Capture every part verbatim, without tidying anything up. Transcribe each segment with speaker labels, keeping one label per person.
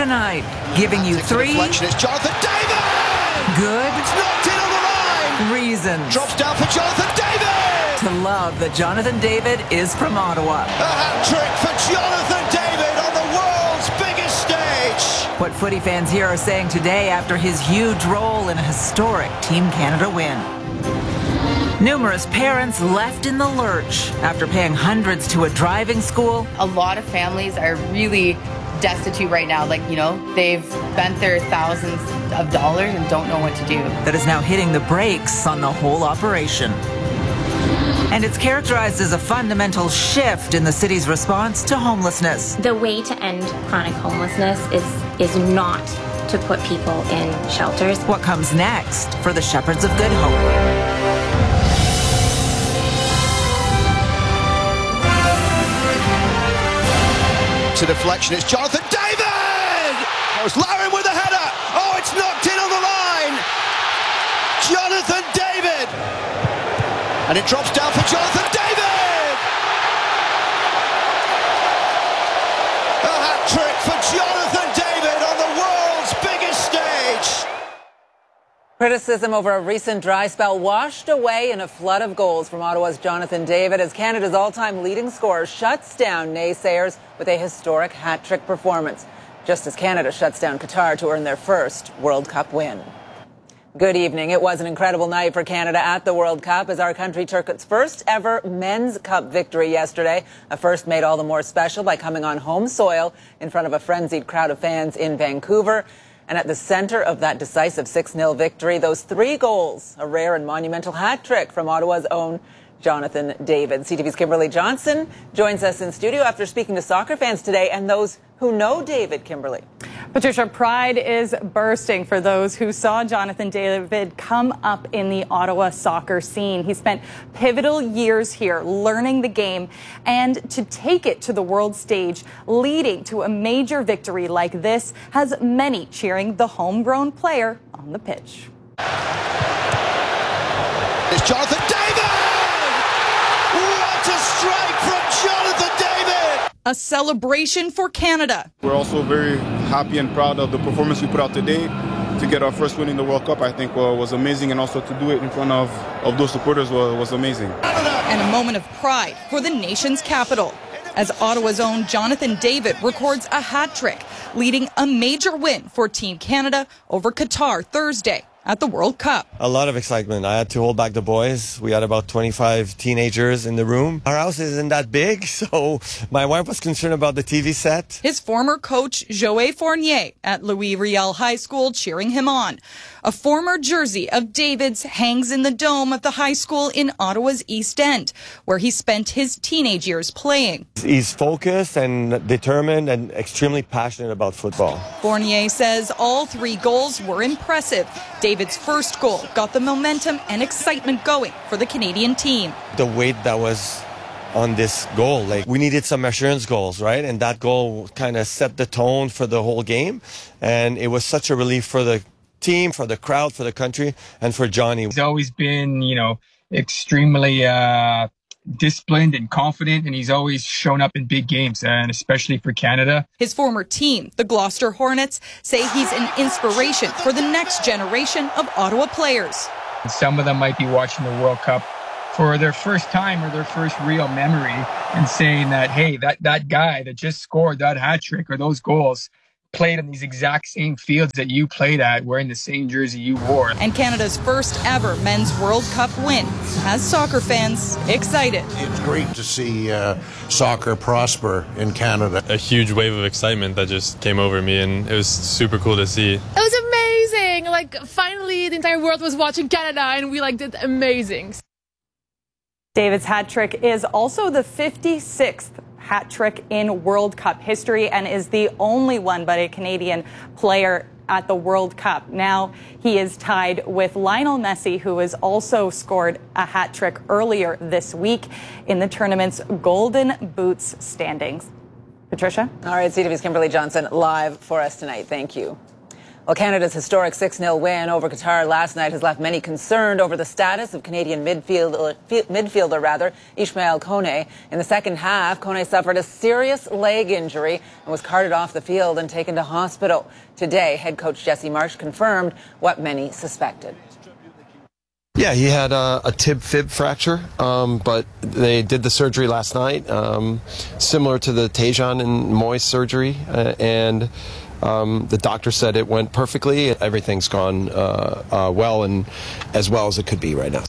Speaker 1: tonight, giving you three
Speaker 2: It's Jonathan David!
Speaker 1: good
Speaker 2: It's knocked in on the line!
Speaker 1: reasons
Speaker 2: Drops down for Jonathan David!
Speaker 1: to love that Jonathan David is from Ottawa.
Speaker 2: A hat-trick for Jonathan David on the world's biggest stage!
Speaker 1: What footy fans here are saying today after his huge role in a historic Team Canada win. Numerous parents left in the lurch after paying hundreds to a driving school.
Speaker 3: A lot of families are really destitute right now. Like, you know, they've spent their thousands of dollars and don't know what to do.
Speaker 1: That is now hitting the brakes on the whole operation. And it's characterized as a fundamental shift in the city's response to homelessness.
Speaker 4: The way to end chronic homelessness is, is not to put people in shelters.
Speaker 1: What comes next for the Shepherds of Good Hope?
Speaker 2: To deflection, it's Jonathan David! Oh, it's Laren with a header! Oh, it's knocked in on the line! Jonathan David! And it drops down for Jonathan David! A hat-trick for Jonathan David on the world's biggest stage!
Speaker 1: Criticism over a recent dry spell washed away in a flood of goals from Ottawa's Jonathan David as Canada's all-time leading scorer shuts down naysayers with a historic hat-trick performance, just as Canada shuts down Qatar to earn their first World Cup win. Good evening. It was an incredible night for Canada at the World Cup as our country took its first ever Men's Cup victory yesterday, a first made all the more special by coming on home soil in front of a frenzied crowd of fans in Vancouver. And at the center of that decisive six nil victory, those three goals, a rare and monumental hat-trick from Ottawa's own Jonathan David. C T V's Kimberly Johnson joins us in studio after speaking to soccer fans today and those who know David. Kimberly.
Speaker 5: Patricia, pride is bursting for those who saw Jonathan David come up in the Ottawa soccer scene. He spent pivotal years here learning the game, and to take it to the world stage, leading to a major victory like this, has many cheering the homegrown player on the pitch.
Speaker 2: It's Jonathan David! What a strike from Jonathan David!
Speaker 6: A celebration for Canada.
Speaker 7: We're also very happy and proud of the performance we put out today. To get our first win in the World Cup, I think well, was amazing, and also to do it in front of, of those supporters was, was amazing.
Speaker 6: And a moment of pride for the nation's capital, as Ottawa's own Jonathan David records a hat-trick, leading a major win for Team Canada over Qatar Thursday at the World Cup.
Speaker 8: A lot of excitement. I had to hold back the boys. We had about twenty-five teenagers in the room. Our house isn't that big, so my wife was concerned about the T V set.
Speaker 6: His former coach, Joey Fournier, at Louis Riel High School, cheering him on. A former jersey of David's hangs in the dome of the high school in Ottawa's East End, where he spent his teenage years playing.
Speaker 8: He's focused and determined and extremely passionate about football.
Speaker 6: Fournier says all three goals were impressive. David's first goal got the momentum and excitement going for the Canadian team.
Speaker 8: The weight that was on this goal, like we needed some assurance goals, right? And that goal kind of set the tone for the whole game. And it was such a relief for the team, for the crowd, for the country, and for Johnny.
Speaker 9: He's always been, you know, extremely uh, disciplined and confident, and he's always shown up in big games, and especially for Canada.
Speaker 6: His former team, the Gloucester Hornets, say he's an inspiration for the next generation of Ottawa players.
Speaker 9: Some of them might be watching the World Cup for their first time or their first real memory and saying that, hey, that, that guy that just scored that hat trick or those goals played on these exact same fields that you played at, wearing the same jersey you wore.
Speaker 6: And Canada's first ever Men's World Cup win has soccer fans excited.
Speaker 10: It's great to see uh, soccer prosper in Canada.
Speaker 11: A huge wave of excitement that just came over me, and it was super cool to see.
Speaker 12: It was amazing! Like, finally the entire world was watching Canada and we like did amazing.
Speaker 5: David's hat trick is also the fifty-sixth hat trick in World Cup history and is the only one by a Canadian player at the World Cup. Now he is tied with Lionel Messi, who has also scored a hat trick earlier this week in the tournament's Golden Boots standings. Patricia?
Speaker 1: All right, C T V's Kimberly Johnson live for us tonight. Thank you. Well, Canada's historic six nil win over Qatar last night has left many concerned over the status of Canadian midfielder, midfielder rather, Ismail Kone. In the second half, Kone suffered a serious leg injury and was carted off the field and taken to hospital. Today, head coach Jesse Marsh confirmed what many suspected.
Speaker 13: Yeah, he had a, a tib fib fracture, um, but they did the surgery last night, um, similar to the Tejan and Moyes surgery, uh, and um, the doctor said it went perfectly. Everything's gone uh, uh, well and as well as it could be right now.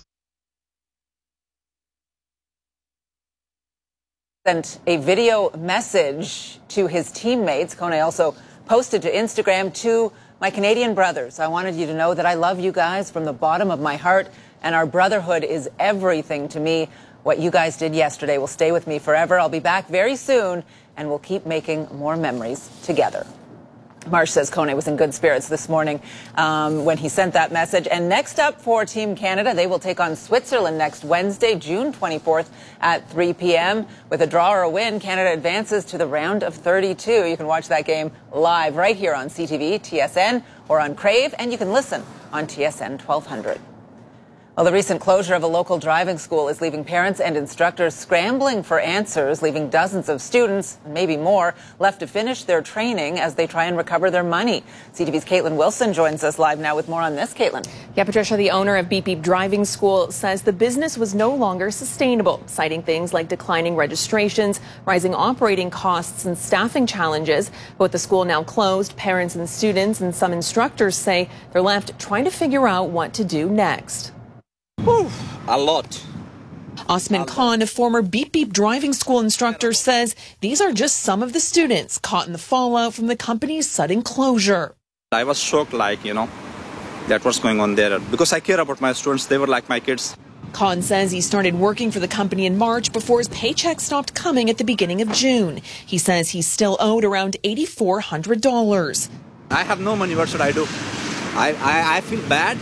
Speaker 1: Sent a video message to his teammates. Kone also posted to Instagram, to my Canadian brothers, I wanted you to know that I love you guys from the bottom of my heart, and our brotherhood is everything to me. What you guys did yesterday will stay with me forever. I'll be back very soon, and we'll keep making more memories together. Marsh says Kone was in good spirits this morning um, when he sent that message. And next up for Team Canada, they will take on Switzerland next Wednesday, June twenty-fourth at three p m With a draw or a win, Canada advances to the round of thirty-two. You can watch that game live right here on C T V, T S N, or on Crave, and you can listen on T S N twelve hundred. Well, the recent closure of a local driving school is leaving parents and instructors scrambling for answers, leaving dozens of students, maybe more, left to finish their training as they try and recover their money. C T V's Caitlin Wilson joins us live now with more on this. Caitlin.
Speaker 14: Yeah, Patricia, the owner of Beep Beep Driving School says the business was no longer sustainable, citing things like declining registrations, rising operating costs, and staffing challenges. But with the school now closed, parents and students and some instructors say they're left trying to figure out what to do next.
Speaker 15: A lot.
Speaker 14: Osman Khan, a former Beep Beep Driving School instructor, says these are just some of the students caught in the fallout from the company's sudden closure.
Speaker 15: I was shocked, like, you know, that what's going on there. Because I care about my students. They were like my kids.
Speaker 14: Khan says he started working for the company in March before his paycheck stopped coming at the beginning of June. He says he's still owed around eight thousand four hundred dollars.
Speaker 15: I have no money. What should I do? I, I, I feel bad.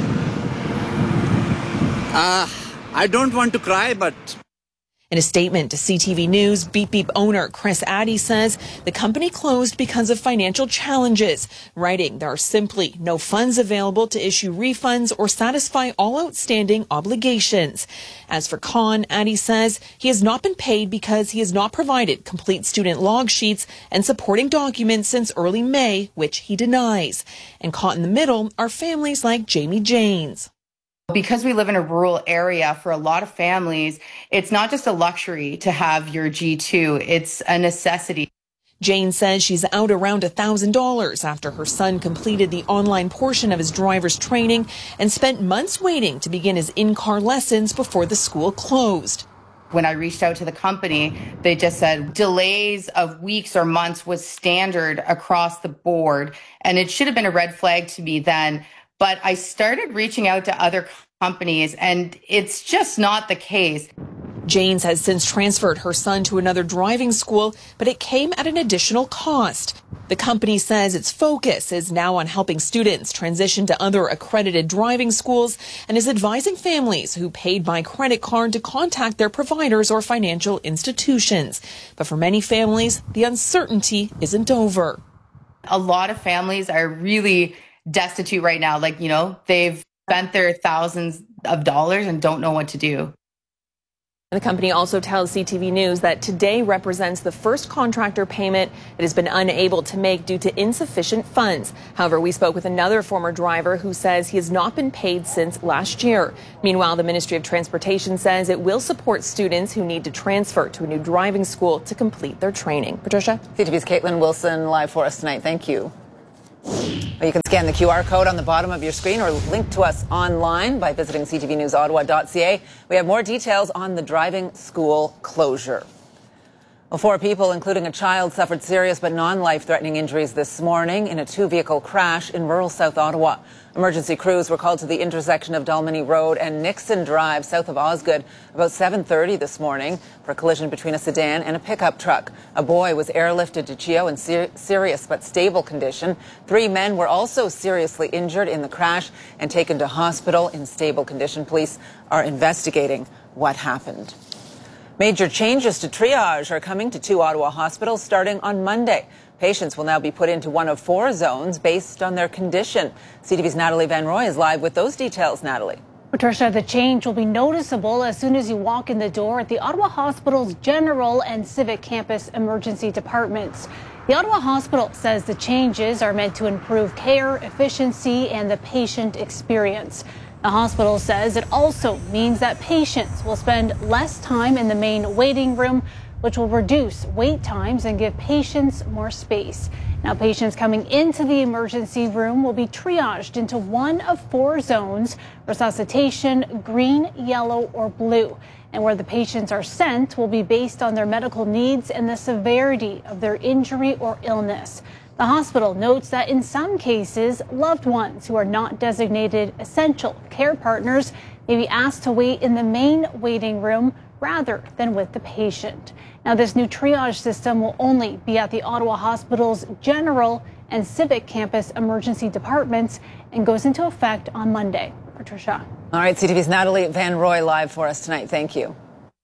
Speaker 15: Uh, I don't want to cry, but...
Speaker 14: In a statement to C T V News, Beep Beep owner Chris Addy says the company closed because of financial challenges, writing there are simply no funds available to issue refunds or satisfy all outstanding obligations. As for Khan, Addy says he has not been paid because he has not provided complete student log sheets and supporting documents since early May, which he denies. And caught in the middle are families like Jamie Janes.
Speaker 3: Because we live in a rural area, for a lot of families, it's not just a luxury to have your G two, it's a necessity.
Speaker 14: Jane says she's out around one thousand dollars after her son completed the online portion of his driver's training and spent months waiting to begin his in-car lessons before the school closed.
Speaker 3: When I reached out to the company, they just said delays of weeks or months was standard across the board, and it should have been a red flag to me then. But I started reaching out to other companies, and it's just not the case.
Speaker 14: Janes has since transferred her son to another driving school, but it came at an additional cost. The company says its focus is now on helping students transition to other accredited driving schools and is advising families who paid by credit card to contact their providers or financial institutions. But for many families, the uncertainty isn't over.
Speaker 3: A lot of families are really destitute right now. Like, you know, they've spent their thousands of dollars and don't know what to do.
Speaker 14: The company also tells C T V News that today represents the first contractor payment it has been unable to make due to insufficient funds. However, we spoke with another former driver who says he has not been paid since last year. Meanwhile, the Ministry of Transportation says it will support students who need to transfer to a new driving school to complete their training. Patricia?
Speaker 1: C T V's Caitlin Wilson live for us tonight. Thank you. You can scan the Q R code on the bottom of your screen or link to us online by visiting c t v news ottawa dot c a. We have more details on the driving school closure. Well, four people, including a child, suffered serious but non-life-threatening injuries this morning in a two-vehicle crash in rural South Ottawa. Emergency crews were called to the intersection of Dalmeny Road and Nixon Drive south of Osgood about seven thirty this morning for a collision between a sedan and a pickup truck. A boy was airlifted to Chio in ser- serious but stable condition. Three men were also seriously injured in the crash and taken to hospital in stable condition. Police are investigating what happened. Major changes to triage are coming to two Ottawa hospitals starting on Monday. Patients will now be put into one of four zones based on their condition. C T V's Natalie Van Roy is live with those details. Natalie.
Speaker 16: Patricia, the change will be noticeable as soon as you walk in the door at the Ottawa Hospital's General and Civic Campus emergency departments. The Ottawa Hospital says the changes are meant to improve care, efficiency, and the patient experience. The hospital says it also means that patients will spend less time in the main waiting room, which will reduce wait times and give patients more space. Now, patients coming into the emergency room will be triaged into one of four zones: resuscitation, green, yellow, or blue. And where the patients are sent will be based on their medical needs and the severity of their injury or illness. The hospital notes that in some cases, loved ones who are not designated essential care partners may be asked to wait in the main waiting room rather than with the patient. Now, this new triage system will only be at the Ottawa Hospital's General and Civic Campus emergency departments and goes into effect on Monday. Patricia.
Speaker 1: All right, C T V's Natalie Van Roy live for us tonight. Thank you.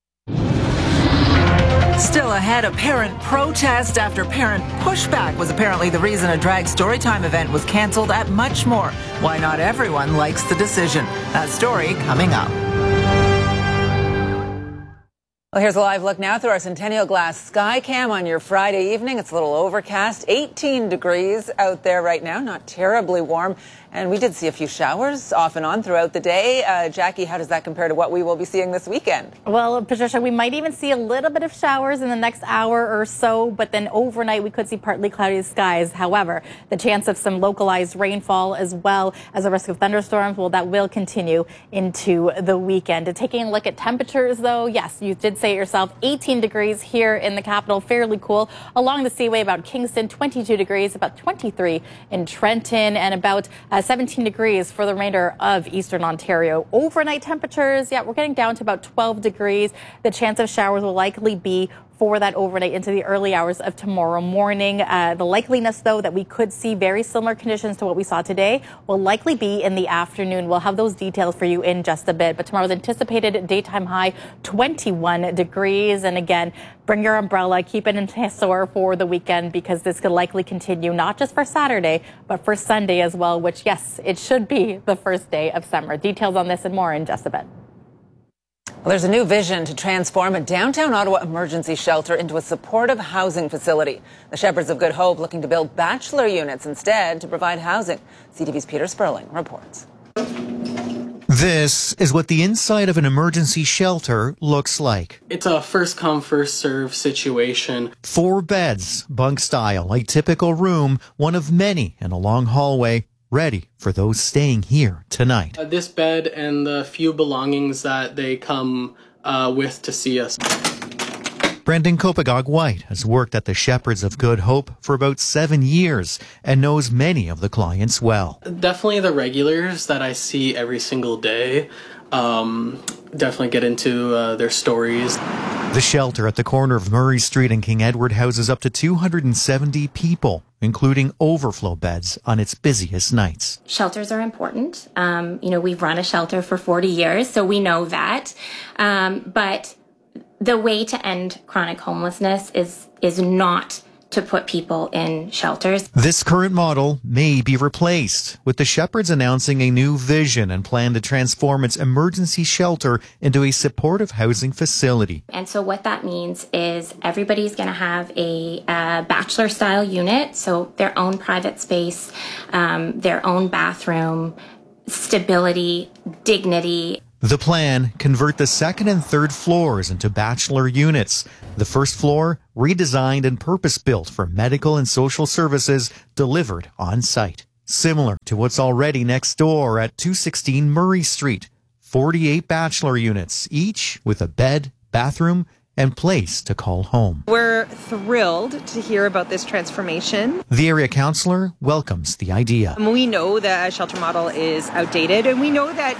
Speaker 1: Still ahead, a parent protest after parent pushback was apparently the reason a drag storytime event was canceled at Much More. Why not everyone likes the decision. That story coming up. Well, here's a live look now through our Centennial Glass sky cam on your Friday evening. It's a little overcast, eighteen degrees out there right now, not terribly warm. And we did see a few showers off and on throughout the day. Uh, Jackie, how does that compare to what we will be seeing this weekend?
Speaker 17: Well, Patricia, we might even see a little bit of showers in the next hour or so, but then overnight we could see partly cloudy skies. However, the chance of some localized rainfall as well as a risk of thunderstorms, well, that will continue into the weekend. And taking a look at temperatures, though, yes, you did say it yourself, eighteen degrees here in the capital, fairly cool. Along the Seaway, about Kingston, twenty-two degrees, about twenty-three in Trenton, and about uh, seventeen degrees for the remainder of eastern Ontario. Overnight temperatures, yeah, we're getting down to about twelve degrees. The chance of showers will likely be for that overnight into the early hours of tomorrow morning. Uh, the likeliness, though, that we could see very similar conditions to what we saw today will likely be in the afternoon. We'll have those details for you in just a bit. But tomorrow's anticipated daytime high, twenty-one degrees. And again, bring your umbrella, keep it in store for the weekend, because this could likely continue not just for Saturday, but for Sunday as well, which, yes, it should be the first day of summer. Details on this and more in just a bit.
Speaker 1: Well, there's a new vision to transform a downtown Ottawa emergency shelter into a supportive housing facility. The Shepherds of Good Hope looking to build bachelor units instead to provide housing. C T V's Peter Sperling reports.
Speaker 18: This is what the inside of an emergency shelter looks like.
Speaker 19: It's a first come, first serve situation.
Speaker 18: Four beds, bunk style, a typical room, one of many in a long hallway, ready for those staying here tonight.
Speaker 19: Uh, this bed and the few belongings that they come uh, with to see us.
Speaker 18: Brendan Kopagog-White has worked at the Shepherds of Good Hope for about seven years and knows many of the clients well.
Speaker 19: Definitely the regulars that I see every single day. Um, definitely get into uh, their stories.
Speaker 18: The shelter at the corner of Murray Street and King Edward houses up to two hundred seventy people, including overflow beds on its busiest nights.
Speaker 4: Shelters are important. Um, you know, we've run a shelter for forty years, so we know that. Um, but the way to end chronic homelessness is is not to put people in shelters.
Speaker 18: This current model may be replaced, with the Shepherds announcing a new vision and plan to transform its emergency shelter into a supportive housing facility.
Speaker 4: And so what that means is everybody's going to have a uh, bachelor style unit, so their own private space, um, their own bathroom, stability, dignity.
Speaker 18: The plan, convert the second and third floors into bachelor units. The first floor, redesigned and purpose-built for medical and social services, delivered on site. Similar to what's already next door at two sixteen Murray Street. forty-eight bachelor units, each with a bed, bathroom, and place to call home.
Speaker 20: We're thrilled to hear about this transformation.
Speaker 18: The area councillor welcomes the idea.
Speaker 20: We know that a shelter model is outdated, and we know that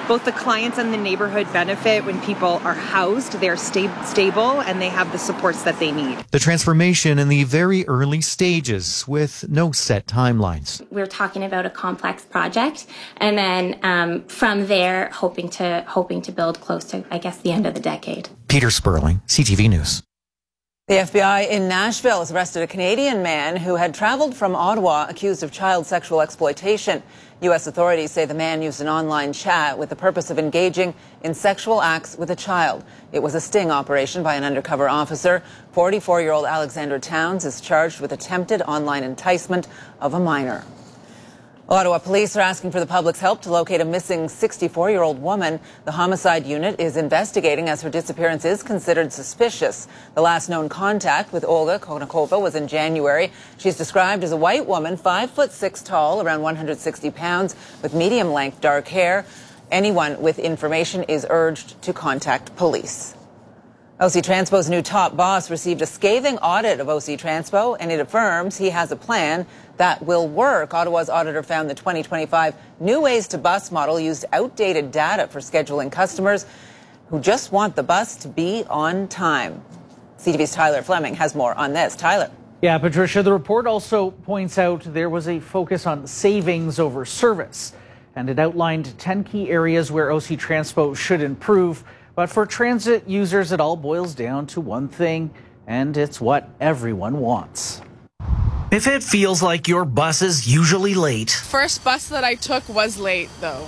Speaker 20: both the clients and the neighborhood benefit when people are housed, they're sta- stable, and they have the supports that they need.
Speaker 18: The transformation in the very early stages with no set timelines.
Speaker 4: We're talking about a complex project, and then um, from there, hoping to hoping to build close to, I guess, the end of the decade.
Speaker 18: Peter Sperling, C T V News.
Speaker 1: The F B I in Nashville has arrested a Canadian man who had traveled from Ottawa accused of child sexual exploitation. U S authorities say the man used an online chat with the purpose of engaging in sexual acts with a child. It was a sting operation by an undercover officer. forty-four-year-old Alexander Towns is charged with attempted online enticement of a minor. Ottawa police are asking for the public's help to locate a missing sixty-four-year-old woman. The homicide unit is investigating as her disappearance is considered suspicious. The last known contact with Olga Konakova was in January. She's described as a white woman, five foot six tall, around one hundred sixty pounds, with medium-length dark hair. Anyone with information is urged to contact police. O C Transpo's new top boss received a scathing audit of O C Transpo, and it affirms he has a plan that will work. Ottawa's auditor found the twenty twenty-five New Ways to Bus model used outdated data for scheduling customers who just want the bus to be on time. C T V's Tyler Fleming has more on this. Tyler.
Speaker 21: Yeah, Patricia, the report also points out there was a focus on savings over service, and it outlined ten key areas where O C Transpo should improve. But for transit users, it all boils down to one thing, and it's what everyone wants.
Speaker 22: If it feels like your bus is usually late.
Speaker 12: First bus that I took was late, though,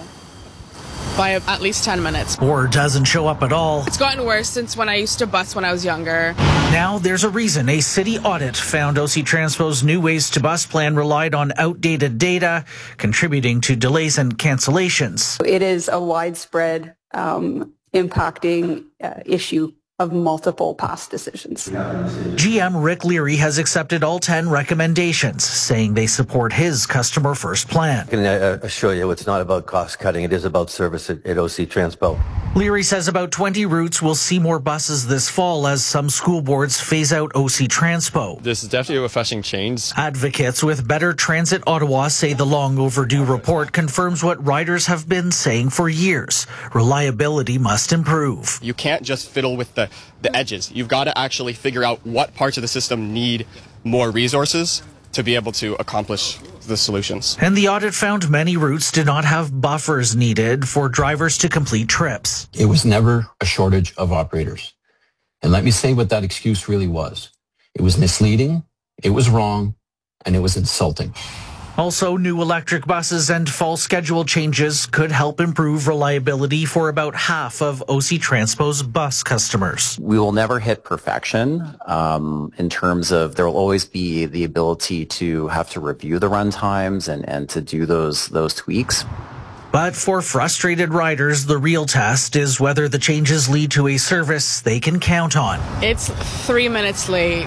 Speaker 12: by at least ten minutes.
Speaker 22: Or doesn't show up at all.
Speaker 12: It's gotten worse since when I used to bus when I was younger.
Speaker 22: Now there's a reason a city audit found O C Transpo's New Ways to Bus plan relied on outdated data, contributing to delays and cancellations.
Speaker 23: It is a widespread um, impacting uh, issue of multiple past decisions.
Speaker 22: G M Rick Leary has accepted all ten recommendations, saying they support his customer-first plan.
Speaker 24: I can uh, assure you it's not about cost cutting. It is about service at, at O C Transpo.
Speaker 22: Leary says about twenty routes will see more buses this fall as some school boards phase out O C Transpo.
Speaker 11: This is definitely a refreshing change.
Speaker 22: Advocates with Better Transit Ottawa say the long overdue report confirms what riders have been saying for years. Reliability must improve.
Speaker 25: You can't just fiddle with the the edges. You've got to actually figure out what parts of the system need more resources to be able to accomplish the solutions.
Speaker 22: And the audit found many routes did not have buffers needed for drivers to complete trips.
Speaker 26: It was never a shortage of operators. And let me say what that excuse really was. It was misleading, it was wrong, and it was insulting.
Speaker 22: Also, new electric buses and fall schedule changes could help improve reliability for about half of O C Transpo's bus customers.
Speaker 27: We will never hit perfection um, in terms of there will always be the ability to have to review the run times and, and to do those those tweaks.
Speaker 22: But for frustrated riders, the real test is whether the changes lead to a service they can count on.
Speaker 12: It's three minutes late.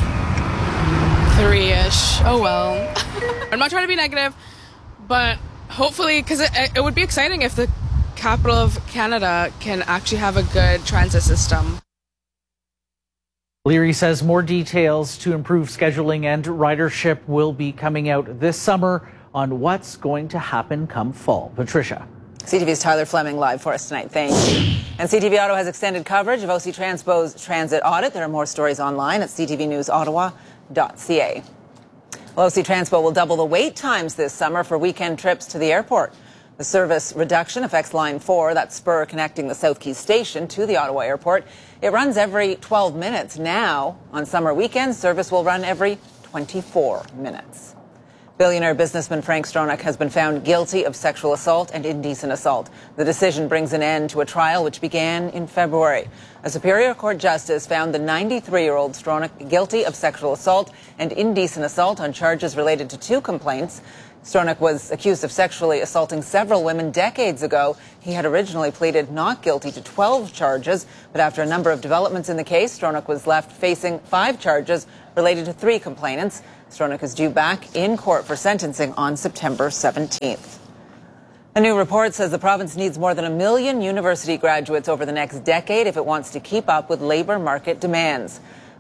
Speaker 12: Three-ish. Oh, well. I'm not trying to be negative, but hopefully, because it, it would be exciting if the capital of Canada can actually have a good transit system.
Speaker 21: Leary says more details to improve scheduling and ridership will be coming out this summer on what's going to happen come fall. Patricia.
Speaker 1: C T V's Tyler Fleming live for us tonight. Thank you. And C T V Auto has extended coverage of O C Transpo's transit audit. There are more stories online at c t v news ottawa dot c a. Well, O C Transpo will double the wait times this summer for weekend trips to the airport. The service reduction affects Line four, that spur connecting the South Quay station to the Ottawa airport. It runs every twelve minutes. Now, on summer weekends, service will run every twenty-four minutes. Billionaire businessman Frank Stronach has been found guilty of sexual assault and indecent assault. The decision brings an end to a trial which began in February. A Superior Court justice found the ninety-three-year-old Stronach guilty of sexual assault and indecent assault on charges related to two complaints. Stronach was accused of sexually assaulting several women decades ago. He had originally pleaded not guilty to twelve charges, but after a number of developments in the case, Stronach was left facing five charges related to three complainants. Stronach is due back in court for sentencing on September seventeenth. A new report says the province needs more than a million university graduates over the next decade if it wants to keep up with labor market demands.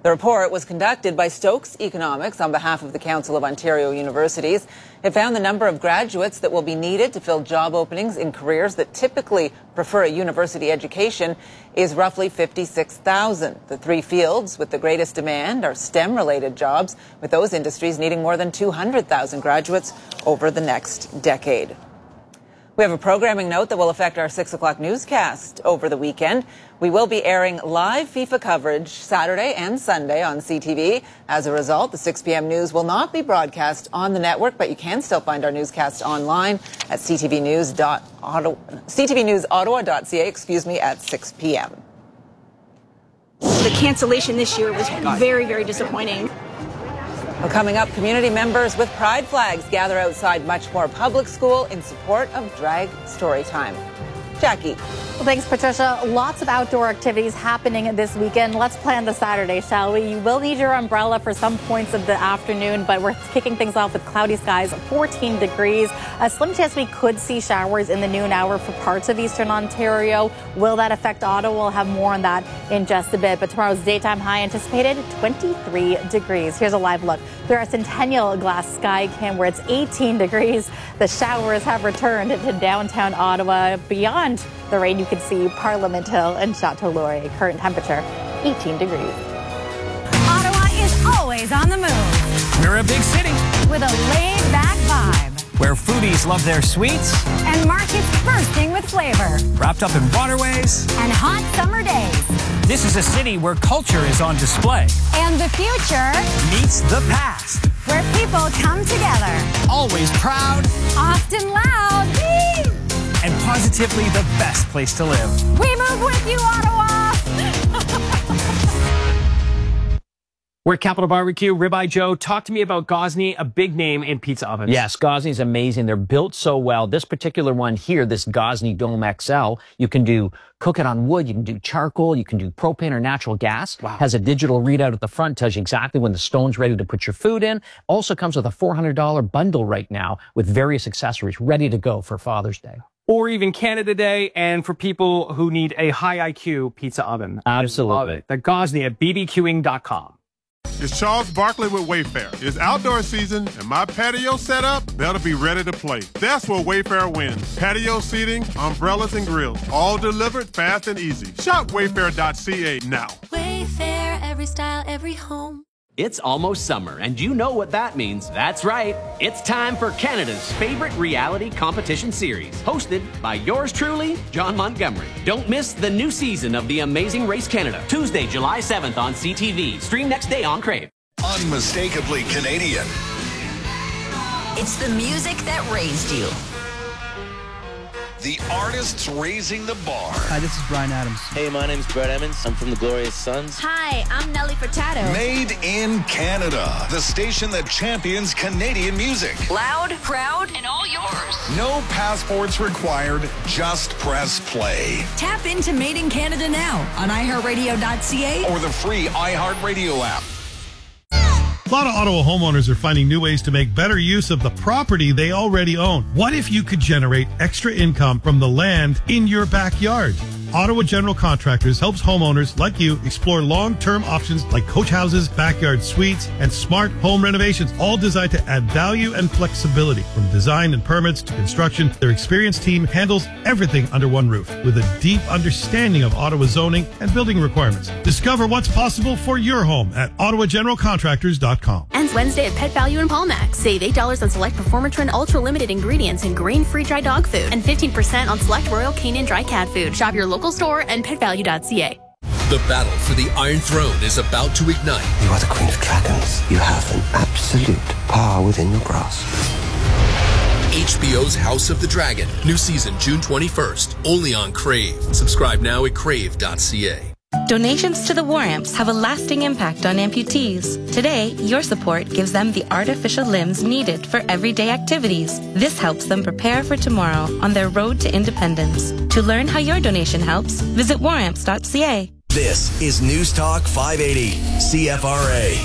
Speaker 1: The report was conducted by Stokes Economics on behalf of the Council of Ontario Universities. It found the number of graduates that will be needed to fill job openings in careers that typically prefer a university education is roughly fifty-six thousand. The three fields with the greatest demand are STEM-related jobs, with those industries needing more than two hundred thousand graduates over the next decade. We have a programming note that will affect our six o'clock newscast over the weekend. We will be airing live FIFA coverage Saturday and Sunday on C T V. As a result, the six p.m. news will not be broadcast on the network, but you can still find our newscast online at c t v news dot ottawa dot c a, excuse me, at six p.m.
Speaker 2: The cancellation this year was very, very disappointing.
Speaker 1: Well, coming up, community members with pride flags gather outside Muchmore Public School in support of Drag Storytime. Jackie.
Speaker 17: Well, thanks, Patricia. Lots of outdoor activities happening this weekend. Let's plan the Saturday, shall we? You will need your umbrella for some points of the afternoon, but we're kicking things off with cloudy skies, fourteen degrees. A slim chance we could see showers in the noon hour for parts of eastern Ontario. Will that affect Ottawa? We'll have more on that in just a bit. But tomorrow's daytime high anticipated twenty-three degrees. Here's a live look through our Centennial Glass Sky Cam where it's eighteen degrees. The showers have returned to downtown Ottawa. Beyond the rain, you can see Parliament Hill and Chateau Laurier. Current temperature, eighteen degrees.
Speaker 5: Ottawa is always on the move.
Speaker 6: We're a big city
Speaker 5: with a laid-back vibe,
Speaker 6: where foodies love their sweets
Speaker 5: and markets bursting with flavor,
Speaker 6: wrapped up in waterways
Speaker 5: and hot summer days.
Speaker 6: This is a city where culture is on display.
Speaker 5: And the future
Speaker 6: meets the past,
Speaker 5: where people come together.
Speaker 6: Always proud,
Speaker 5: often loud,
Speaker 6: and positively the best place to live.
Speaker 5: We move with you, Ottawa!
Speaker 7: We're at Capital Barbecue. Ribeye Joe, talk to me about Gosney, a big name in pizza ovens.
Speaker 8: Yes, Gosney's amazing. They're built so well. This particular one here, this Gosney Dome X L, you can do cook it on wood, you can do charcoal, you can do propane or natural gas.
Speaker 7: Wow.
Speaker 8: Has a digital readout at the front, tells you exactly when the stone's ready to put your food in. Also comes with a four hundred dollars bundle right now with various accessories ready to go for Father's Day.
Speaker 7: Or even Canada Day, and for people who need a high I Q pizza oven.
Speaker 8: Absolutely.
Speaker 7: I love it. The Gosney at b b q ing dot com.
Speaker 9: It's Charles Barkley with Wayfair. It's outdoor season, and my patio setup better be ready to play. That's where Wayfair wins. Patio seating, umbrellas, and grills, all delivered fast and easy. Shop wayfair dot c a now.
Speaker 10: Wayfair, every style, every home.
Speaker 28: It's almost summer, and you know what that means. That's right. It's time for Canada's favorite reality competition series, hosted by yours truly, John Montgomery. Don't miss the new season of The Amazing Race Canada, Tuesday, July seventh on C T V. Stream next day on Crave.
Speaker 29: Unmistakably Canadian.
Speaker 30: It's the music that raised you.
Speaker 29: The artists raising the bar.
Speaker 31: Hi, this is Bryan Adams.
Speaker 32: Hey, my name's Brett Emmons. I'm from the Glorious Sons.
Speaker 30: Hi, I'm Nelly Furtado.
Speaker 29: Made in Canada, the station that champions Canadian music.
Speaker 30: Loud, proud, and all yours.
Speaker 29: No passports required, just press play.
Speaker 30: Tap into Made in Canada now on i heart radio dot c a
Speaker 29: or the free iHeartRadio app.
Speaker 33: A lot of Ottawa homeowners are finding new ways to make better use of the property they already own. What if you could generate extra income from the land in your backyard? Ottawa General Contractors helps homeowners like you explore long-term options like coach houses, backyard suites, and smart home renovations, all designed to add value and flexibility. From design and permits to construction, their experienced team handles everything under one roof with a deep understanding of Ottawa zoning and building requirements. Discover what's possible for your home at ottawa general contractors dot com.
Speaker 34: Ends Wednesday at Pet Value in Palmac. Save eight dollars on select Performer Trend Ultra Limited ingredients and grain-free dry dog food and fifteen percent on select Royal Canin dry cat food. Shop your local store and pet value dot c a.
Speaker 35: The battle for the Iron Throne is about to ignite.
Speaker 36: You are the Queen of Dragons. You have an absolute power within your grasp.
Speaker 35: H B O's House of the Dragon. New season June twenty-first. Only on Crave. Subscribe now at crave dot c a.
Speaker 37: Donations to the War Amps have a lasting impact on amputees. Today, your support gives them the artificial limbs needed for everyday activities. This helps them prepare for tomorrow on their road to independence. To learn how your donation helps, visit war amps dot c a.
Speaker 29: This is News Talk five eighty, C F R A.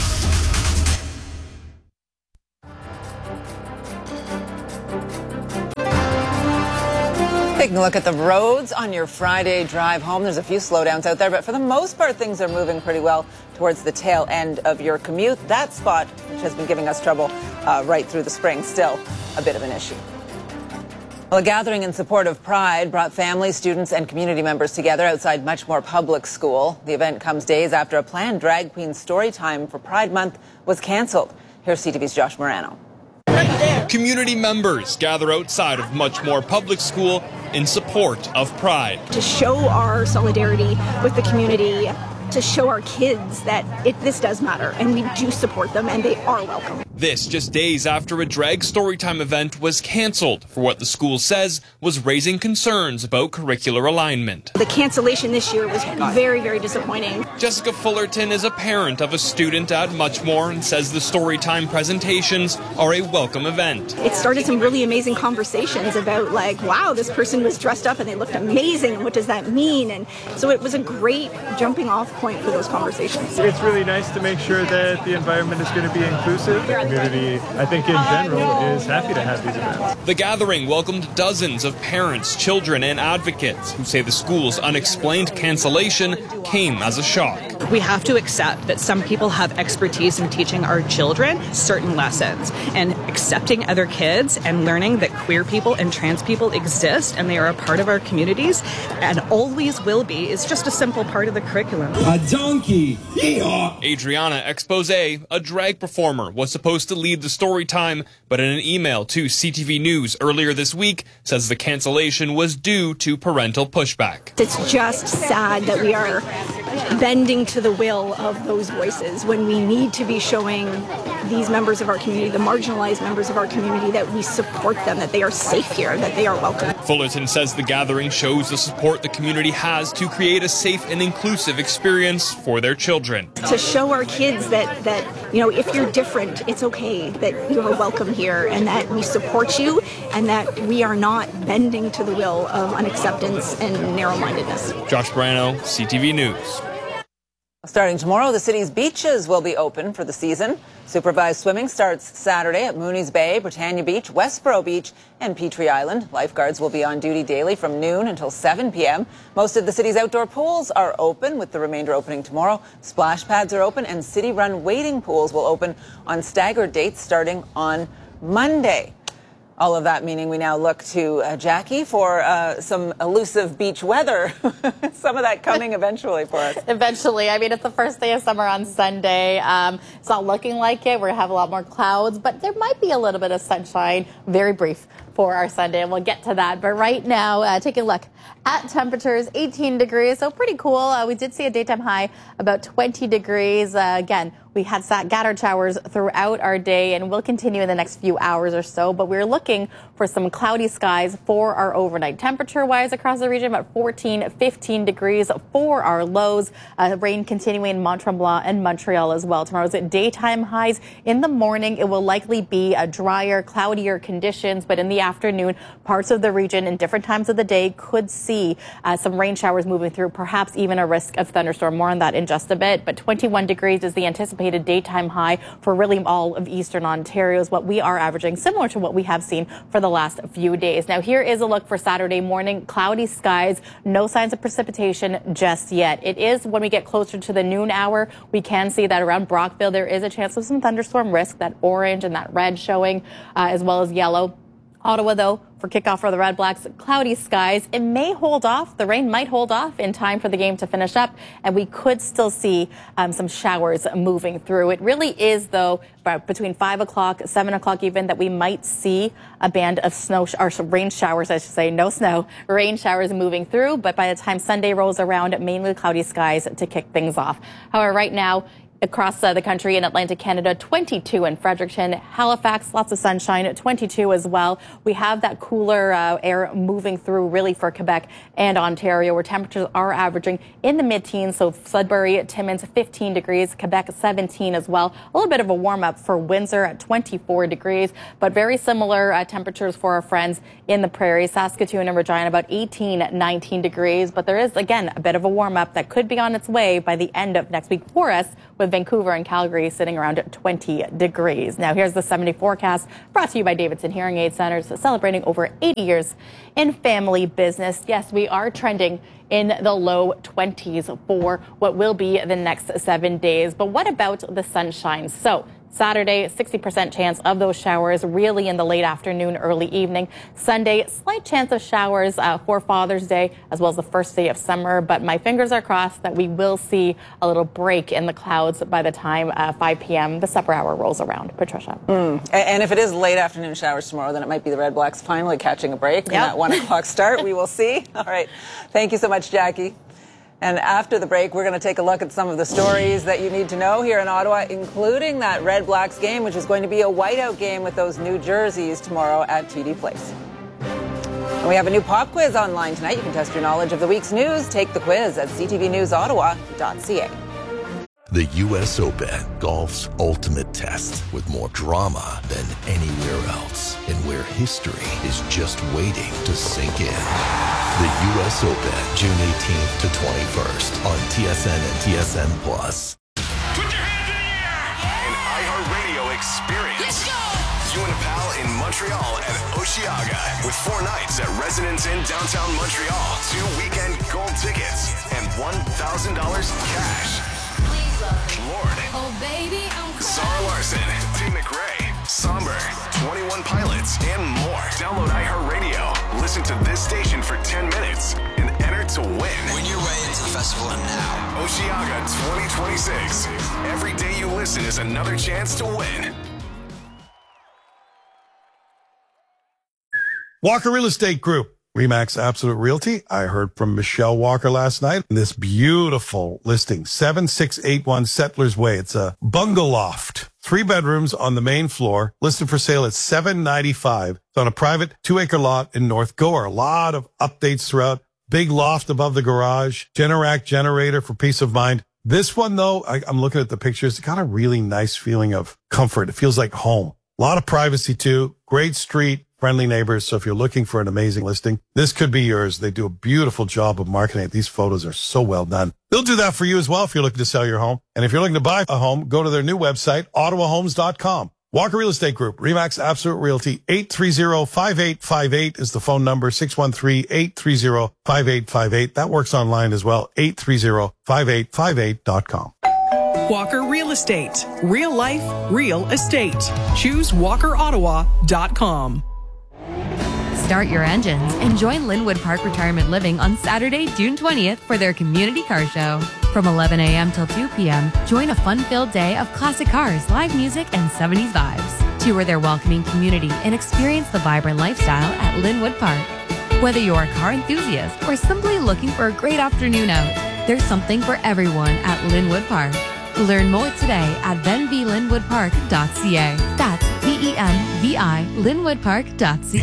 Speaker 1: Taking a look at the roads on your Friday drive home. There's a few slowdowns out there, but for the most part, things are moving pretty well towards the tail end of your commute. That spot, which has been giving us trouble uh, right through the spring, still a bit of an issue. Well, a gathering in support of Pride brought families, students, and community members together outside Muchmore Public School. The event comes days after a planned drag queen story time for Pride Month was canceled. Here's C T V's Josh Morano.
Speaker 3: Community members gather outside of Muchmore Public School in support of Pride.
Speaker 2: To show our solidarity with the community, to show our kids that it, this does matter and we do support them and they are welcome.
Speaker 3: This just days after a drag storytime event was canceled for what the school says was raising concerns about curricular alignment.
Speaker 2: The cancellation this year was very, very disappointing.
Speaker 3: Jessica Fullerton is a parent of a student at Muchmore and says the storytime presentations are a welcome event.
Speaker 2: It started some really amazing conversations about like, wow, this person was dressed up and they looked amazing and what does that mean? And so it was a great jumping off point for those conversations.
Speaker 4: It's really nice to make sure that the environment is going to be inclusive. The community, I think in general, is happy to have these events.
Speaker 3: The gathering welcomed dozens of parents, children, and advocates who say the school's unexplained cancellation came as a shock.
Speaker 11: We have to accept that some people have expertise in teaching our children certain lessons, and accepting other kids and learning that queer people and trans people exist and they are a part of our communities and always will be is just a simple part of the curriculum.
Speaker 3: A donkey! Yeehaw! Adriana Expose, a drag performer, was supposed to lead the story time, but in an email to C T V News earlier this week says the cancellation was due to parental pushback.
Speaker 2: It's just sad that we are bending to the will of those voices when we need to be showing these members of our community, the marginalized members of our community, that we support them, that they are safe here, that they are welcome.
Speaker 3: Fullerton says the gathering shows the support the community has to create a safe and inclusive experience for their children.
Speaker 2: To show our kids that, that you know, if you're different, it's okay, that you're welcome here and that we support you and that we are not bending to the will of unacceptance and narrow-mindedness.
Speaker 3: Josh Brano, C T V News.
Speaker 1: Starting tomorrow, the city's beaches will be open for the season. Supervised swimming starts Saturday at Mooney's Bay, Britannia Beach, Westboro Beach, and Petrie Island. Lifeguards will be on duty daily from noon until seven p.m. Most of the city's outdoor pools are open, with the remainder opening tomorrow. Splash pads are open, and city-run wading pools will open on staggered dates starting on Monday. All of that meaning we now look to uh, Jackie for uh, some elusive beach weather. Some of that coming eventually for us.
Speaker 17: Eventually. I mean, it's the first day of summer on Sunday. Um, it's not looking like it. We're going to have a lot more clouds, but there might be a little bit of sunshine, very brief, for our Sunday, and we'll get to that. But right now, uh, take a look at temperatures, eighteen degrees, so pretty cool. Uh, we did see a daytime high about twenty degrees. Uh, again, we had scattered showers throughout our day and will continue in the next few hours or so, but we're looking for some cloudy skies for our overnight. Temperature-wise across the region, about fourteen, fifteen degrees for our lows. Uh, rain continuing in Mont-Tremblant and Montreal as well. Tomorrow's daytime highs. In the morning, it will likely be a drier, cloudier conditions, but in the afternoon, parts of the region in different times of the day could see uh, some rain showers moving through, perhaps even a risk of thunderstorm. More on that in just a bit, but twenty-one degrees is the anticipated daytime high for really all of eastern Ontario, is what we are averaging, similar to what we have seen for the last few days. Now, here is a look for Saturday morning. Cloudy skies, no signs of precipitation just yet. It is when we get closer to the noon hour, we can see that around Brockville there is a chance of some thunderstorm risk, that orange and that red showing, uh, as well as yellow. Ottawa, though, for kickoff for the Red Blacks, cloudy skies. It may hold off. The rain might hold off in time for the game to finish up, and we could still see um, some showers moving through. It really is, though, between five o'clock, seven o'clock even, that we might see a band of snow sh- or rain showers, I should say, no snow, rain showers moving through. But by the time Sunday rolls around, mainly cloudy skies to kick things off. However, right now, across uh, the country in Atlantic Canada, twenty-two in Fredericton, Halifax, lots of sunshine, twenty-two as well. We have that cooler uh, air moving through really for Quebec and Ontario, where temperatures are averaging in the mid-teens. So Sudbury, Timmins, fifteen degrees, Quebec, seventeen as well. A little bit of a warm-up for Windsor at twenty-four degrees, but very similar uh, temperatures for our friends in the prairies. Saskatoon and Regina, about eighteen, nineteen degrees, but there is, again, a bit of a warm-up that could be on its way by the end of next week for us, with with Vancouver and Calgary sitting around twenty degrees. Now here's the seventy forecast brought to you by Davidson Hearing Aid Centers, celebrating over eighty years in family business. Yes, we are trending in the low twenties for what will be the next seven days. But what about the sunshine? So Saturday, sixty percent chance of those showers really in the late afternoon, early evening. Sunday, slight chance of showers uh, for Father's Day, as well as the first day of summer. But my fingers are crossed that we will see a little break in the clouds by the time uh, five p.m. the supper hour rolls around. Patricia.
Speaker 1: Mm. And if it is late afternoon showers tomorrow, then it might be the Red Blacks finally catching a break. Yep. That one o'clock start, we will see. All right. Thank you so much, Jackie. And after the break, we're going to take a look at some of the stories that you need to know here in Ottawa, including that Red Blacks game, which is going to be a whiteout game with those new jerseys tomorrow at T D Place. And we have a new pop quiz online tonight. You can test your knowledge of the week's news. Take the quiz at c t v news ottawa dot c a.
Speaker 6: The U S Open, golf's ultimate test, with more drama than anywhere else, and where history is just waiting to sink in. The U S Open, June eighteenth to twenty-first on T S N and T S N Plus.
Speaker 12: An iHeartRadio experience. Let's go! You and a pal in Montreal at Osheaga, with four nights at Residence Inn downtown Montreal, two weekend gold tickets, and one thousand dollars cash. Lord, oh baby, I'm Zara Larson, Tim McRae, Somber, twenty-one Pilots, and more. Download iHeartRadio, listen to this station for ten minutes, and enter to win. Win your way into the festival now. Osheaga twenty twenty-six. Every day you listen is another chance to win.
Speaker 33: Walker Real Estate Group. RE/MAX Absolute Realty. I heard from Michelle Walker last night. This beautiful listing, seven six eight one Settlers Way. It's a bungalow loft, three bedrooms on the main floor, listed for sale at seven ninety-five. It's on a private two-acre lot in North Gower. A lot of updates throughout. Big loft above the garage, Generac generator for peace of mind. This one, though, I, I'm looking at the pictures. It's got a really nice feeling of comfort. It feels like home. A lot of privacy, too. Great street. Friendly neighbors. So if you're looking for an amazing listing, this could be yours. They do a beautiful job of marketing it. These photos are so well done. They'll do that for you as well if you're looking to sell your home. And if you're looking to buy a home, go to their new website, ottawa homes dot com. Walker Real Estate Group, RE/MAX Absolute Realty, eight three zero, five eight five eight is the phone number, six one three, eight three zero, five eight five eight. That works online as well, eight three zero, five eight five eight dot com.
Speaker 13: Walker Real Estate. Real life, real estate. Choose walker ottawa dot com.
Speaker 14: Start your engines and join Linwood Park Retirement Living on Saturday, June twentieth for their community car show. From eleven a.m. till two p.m., join a fun-filled day of classic cars, live music, and seventies vibes. Tour their welcoming community and experience the vibrant lifestyle at Linwood Park. Whether you're a car enthusiast or simply looking for a great afternoon out, there's something for everyone at Linwood Park. Learn more today at venvi linwood park dot c a. That's V E N V I linwood park dot c a.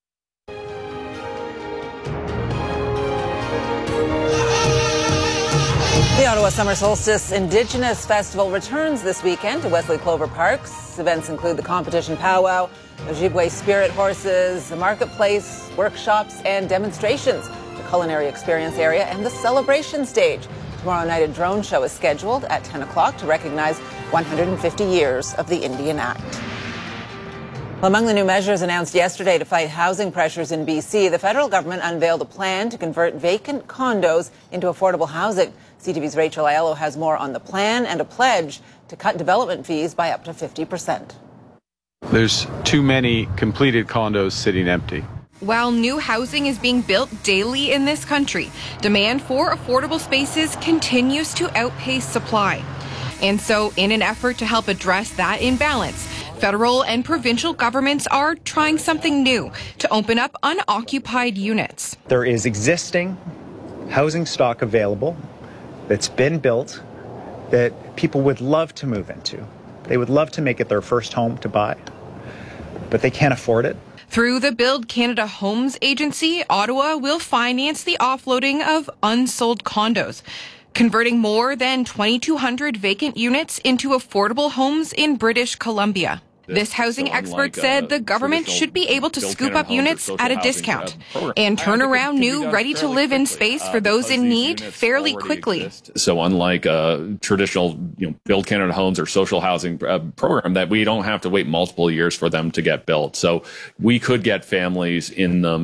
Speaker 1: The Ottawa Summer Solstice Indigenous Festival returns this weekend to Wesley Clover Parks. Events include the competition powwow, the Ojibwe spirit horses, the marketplace, workshops, and demonstrations, the culinary experience area, and the celebration stage. Tomorrow night, a drone show is scheduled at ten o'clock to recognize one hundred fifty years of the Indian Act. Among the new measures announced yesterday to fight housing pressures in B C, the federal government unveiled a plan to convert vacant condos into affordable housing. C T V's Rachel Aiello has more on the plan and a pledge to cut development fees by up to fifty percent.
Speaker 15: There's too many completed condos sitting empty.
Speaker 16: While new housing is being built daily in this country, demand for affordable spaces continues to outpace supply. And so, in an effort to help address that imbalance, federal and provincial governments are trying something new to open up unoccupied units.
Speaker 18: There is existing housing stock available that's been built that people would love to move into. They would love to make it their first home to buy, but they can't afford it.
Speaker 16: Through the Build Canada Homes Agency, Ottawa will finance the offloading of unsold condos, converting more than twenty-two hundred vacant units into affordable homes in British Columbia. This housing expert said the government should be able to scoop up units at a discount and turn around new, ready-to-live-in space for those in need fairly quickly.
Speaker 5: So unlike a traditional, you know, Build Canada Homes or social housing uh, program, that we don't have to wait multiple years for them to get built. So we could get families in them